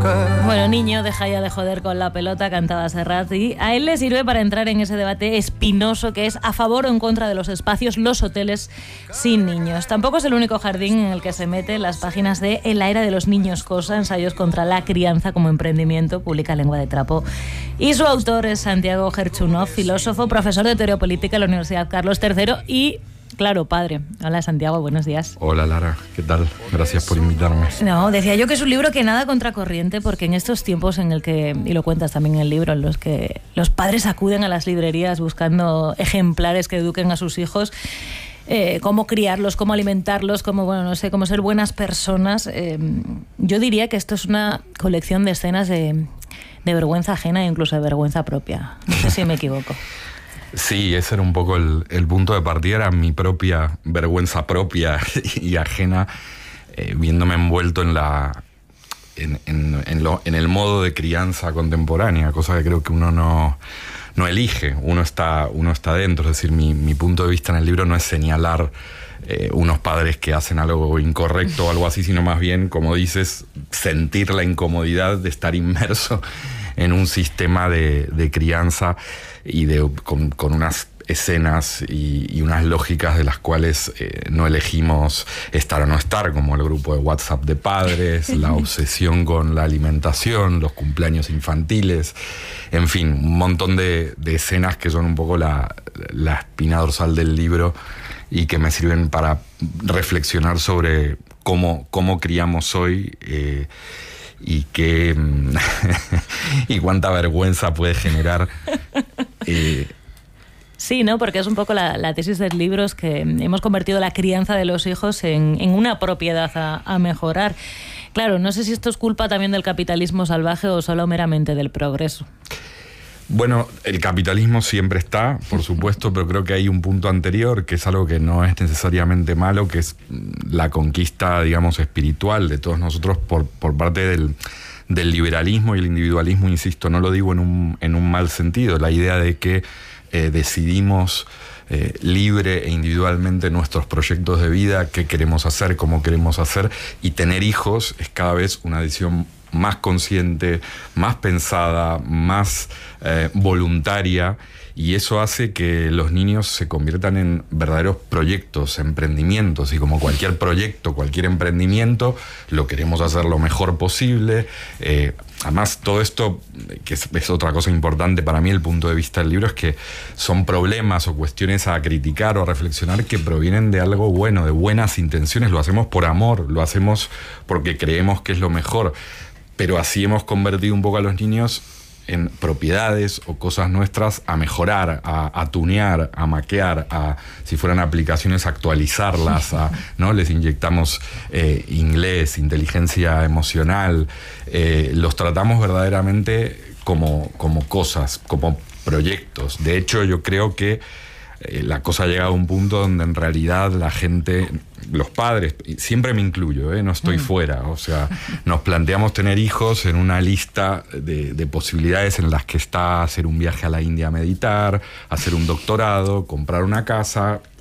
Bueno, niño, deja ya de joder con la pelota, cantaba Serrat, y a él le sirve para entrar en ese debate espinoso que es a favor o en contra de los espacios, los hoteles sin niños. Tampoco es el único jardín en el que se mete las páginas de En la era de los niños cosa, ensayos contra la crianza como emprendimiento, publica Lengua de Trapo. Y su autor es Santiago Gerchunov, filósofo, profesor de teoría política en la Universidad Carlos III y... claro, padre. Hola, Santiago, buenos días. Hola, Lara, ¿qué tal? Gracias por invitarme. No, decía yo que es un libro que nada contracorriente, porque en estos tiempos en el que, y lo cuentas también en el libro, en los que los padres acuden a las librerías buscando ejemplares que eduquen a sus hijos, cómo criarlos, cómo alimentarlos, cómo, bueno, no sé, cómo ser buenas personas, yo diría que esto es una colección de escenas de vergüenza ajena e incluso de vergüenza propia. No sé si me equivoco. Sí, ese era un poco el punto de partida, era mi propia vergüenza propia y ajena, viéndome envuelto en el modo de crianza contemporánea, cosa que creo que uno no elige, uno está dentro. Es decir, mi punto de vista en el libro no es señalar unos padres que hacen algo incorrecto o algo así, sino más bien, como dices, sentir la incomodidad de estar inmerso en un sistema de crianza y con unas escenas y unas lógicas de las cuales no elegimos estar o no estar, como el grupo de WhatsApp de padres, la obsesión con la alimentación, los cumpleaños infantiles, en fin, un montón de escenas que son un poco la espina dorsal del libro y que me sirven para reflexionar sobre cómo criamos hoy, y qué y cuánta vergüenza puede generar. Sí, ¿no? Porque es un poco la tesis del libro, es que hemos convertido la crianza de los hijos en una propiedad a mejorar. Claro, no sé si esto es culpa también del capitalismo salvaje o solo meramente del progreso. Bueno, el capitalismo siempre está, por supuesto, pero creo que hay un punto anterior, que es algo que no es necesariamente malo, que es la conquista, digamos, espiritual de todos nosotros por parte del liberalismo y el individualismo, insisto, no lo digo en un mal sentido, la idea de que decidimos libre e individualmente nuestros proyectos de vida, qué queremos hacer, cómo queremos hacer, y tener hijos es cada vez una decisión más consciente, más pensada, más voluntaria, y eso hace que los niños se conviertan en verdaderos proyectos, emprendimientos, y como cualquier proyecto, cualquier emprendimiento, lo queremos hacer lo mejor posible. Además, todo esto, que es otra cosa importante para mí, el punto de vista del libro, es que son problemas o cuestiones a criticar o a reflexionar que provienen de algo bueno, de buenas intenciones. Lo hacemos por amor, lo hacemos porque creemos que es lo mejor, pero así hemos convertido un poco a los niños en propiedades o cosas nuestras a mejorar, a tunear, a maquear, si fueran aplicaciones, actualizarlas, ¿no? Les inyectamos inglés, inteligencia emocional, los tratamos verdaderamente como cosas, como proyectos. De hecho, yo creo que la cosa ha llegado a un punto donde en realidad la gente, los padres, siempre me incluyo, no estoy fuera, o sea, nos planteamos tener hijos en una lista de posibilidades en las que está hacer un viaje a la India a meditar, hacer un doctorado, comprar una casa,